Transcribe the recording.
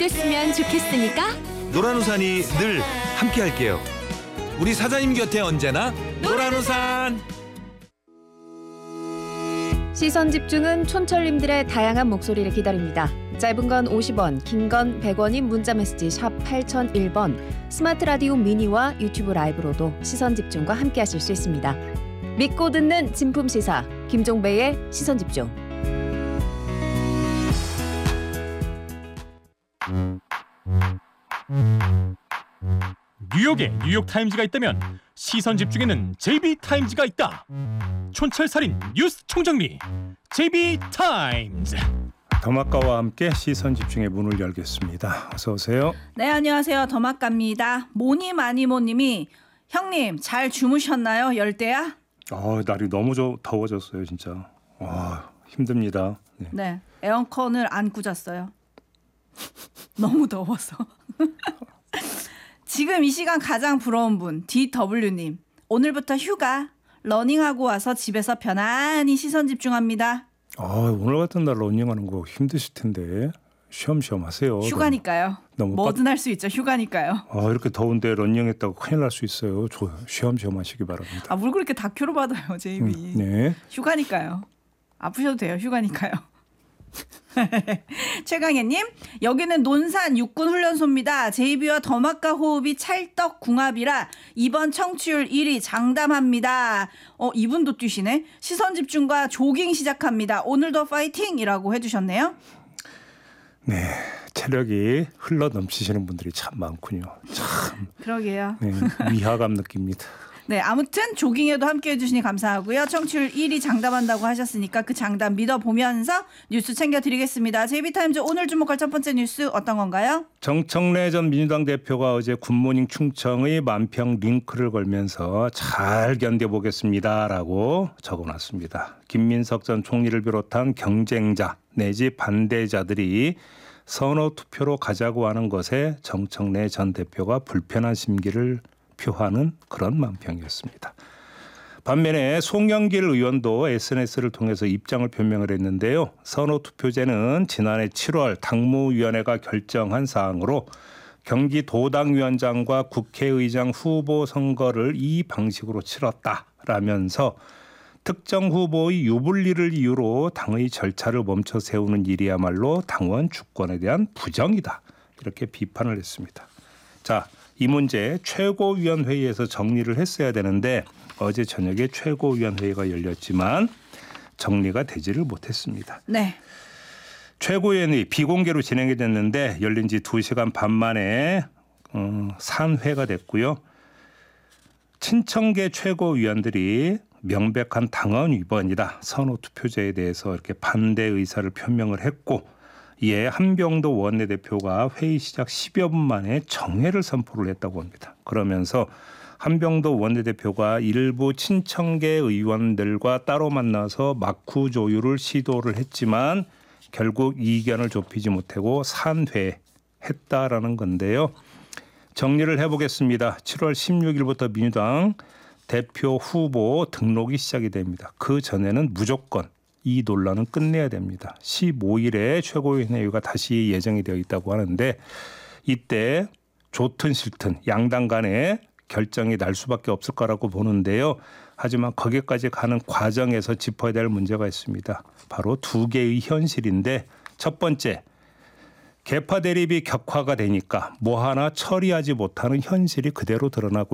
됐으면 좋겠으니까 노란우산이 늘 함께할게요. 우리 사장님 곁에 언제나 노란우산. 시선 집중은 촌철님들의 다양한 목소리를 기다립니다. 짧은 건 50원, 긴 건 100원인 문자메시지 샵 8001번, 스마트 라디오 미니와 유튜브 라이브로도 시선 집중과 함께하실 수 있습니다. 믿고 듣는 진품 시사 김종배의 시선 집중. 뉴욕에 뉴욕타임즈가 있다면 시선 집중에는 JB타임즈가 있다. 촌철살인 뉴스 총정리 JB타임즈. 더마카와 함께 시선 집중의 문을 열겠습니다. 어서 오세요. 네, 안녕하세요. 더마카입니다. 모니마니모님이 형님 잘 주무셨나요? 열대야? 날이 너무 더워졌어요, 진짜. 힘듭니다. 네, 에어컨을 안 꽂았어요. 너무 더워서. 지금 이 시간 가장 부러운 분 DW님. 오늘부터 휴가. 러닝하고 와서 집에서 편안히 시선 집중합니다. 오늘 같은 날 러닝하는 거 힘드실 텐데 쉬엄쉬엄 하세요. 휴가니까요. 뭐든 할 수 있죠. 휴가니까요. 이렇게 더운데 러닝했다고 큰일 날 수 있어요. 쉬엄쉬엄 하시기 바랍니다. 뭘 그렇게 다큐로 받아요, 제이비. 네. 휴가니까요. 아프셔도 돼요. 휴가니까요. 최강혜님, 여기는 논산 육군훈련소입니다. 제이비와 더마카 호흡이 찰떡궁합이라 이번 청취율 1위 장담합니다. 이분도 뛰시네. 시선집중과 조깅 시작합니다. 오늘도 파이팅이라고 해주셨네요. 네, 체력이 흘러 넘치시는 분들이 참 많군요. 참. 그러게요. 네, 위화감 느낍니다. 네, 아무튼 조깅에도 함께해 주시니 감사하고요. 청취율 1위 장담한다고 하셨으니까 그 장담 믿어보면서 뉴스 챙겨드리겠습니다. JB타임즈 오늘 주목할 첫 번째 뉴스 어떤 건가요? 정청래 전 민주당 대표가 어제 굿모닝 충청의 만평 링크를 걸면서 잘 견뎌보겠습니다라고 적어놨습니다. 김민석 전 총리를 비롯한 경쟁자 내지 반대자들이 선호투표로 가자고 하는 것에 정청래 전 대표가 불편한 심기를 표하는 그런 만평이었습니다. 반면에 송영길 의원도 SNS를 통해서 입장을 표명을 했는데요. 선호투표제는 지난해 7월 당무위원회가 결정한 사항으로 경기도당위원장과 국회의장 후보 선거를 이 방식으로 치렀다라면서 특정 후보의 유불리를 이유로 당의 절차를 멈춰 세우는 일이야말로 당원 주권에 대한 부정이다. 이렇게 비판을 했습니다. 자, 이 문제 최고위원회의에서 정리를 했어야 되는데 어제 저녁에 최고위원회의가 열렸지만 정리가 되지를 못했습니다. 네. 최고위원회의 비공개로 진행이 됐는데 열린 지 2시간 반 만에 산회가 됐고요. 친청계 최고위원들이 명백한 당원 위반이다. 선호투표제에 대해서 이렇게 반대 의사를 표명을 했고 이에 한병도 원내대표가 회의 시작 10여 분 만에 정회를 선포를 했다고 합니다. 그러면서 한병도 원내대표가 일부 친청계 의원들과 따로 만나서 막후 조율을 시도를 했지만 결국 이견을 좁히지 못하고 산회했다라는 건데요. 정리를 해보겠습니다. 7월 16일부터 민주당 대표 후보 등록이 시작이 됩니다. 그 전에는 무조건 이 논란은 끝내야 됩니다. 15일에 최고위원회의가 다시 예정이 되어 있다고 하는데 이때 좋든 싫든 양당 간에 결정이 날 수밖에 없을 거라고 보는데요. 하지만 거기까지 가는 과정에서 짚어야 될 문제가 있습니다. 바로 두 개의 현실인데 첫 번째, 계파 대립이 격화가 되니까 뭐 하나 처리하지 못하는 현실이 그대로 드러나고